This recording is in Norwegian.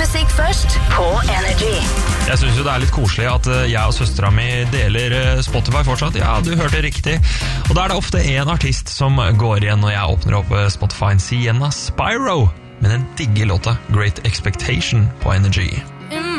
musikk først på Energy. Jeg synes jo det litt koselig at jeg og søstera mi deler Spotify fortsatt. Ja, du hørte riktig. Og da det ofte en artist som går igjen når jeg åpner opp Spotify. Sienna Spyro med den digge låta Great Expectation på Energy.